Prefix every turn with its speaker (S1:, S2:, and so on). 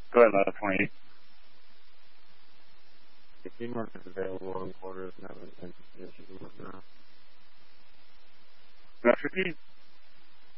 S1: Go ahead, 28.
S2: If teamwork is available in quarters, and she's working on.
S1: 50?